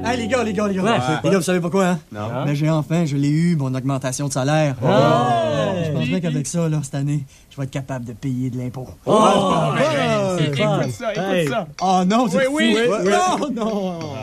Hey, les gars. Ouais. Les gars, vous savez pourquoi, hein? Non. Ben, je l'ai eu, mon augmentation de salaire. Je pense bien qu'avec ça, là, cette année, je vais être capable de payer de l'impôt. C'est fun. Écoute ça. Oh non, c'est Oui. fou. Non.